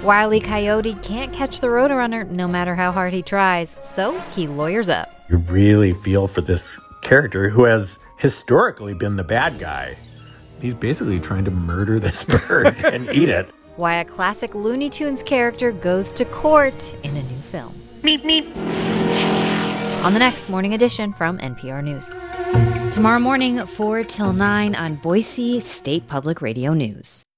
Wile E. Coyote can't catch the Roadrunner no matter how hard he tries, so he lawyers up. You really feel for this character who has historically been the bad guy. He's basically trying to murder this bird and eat it. Why a classic Looney Tunes character goes to court in a new film. Meep, meep. On the next Morning Edition from NPR News. Tomorrow morning, 4 till 9 on Boise State Public Radio News.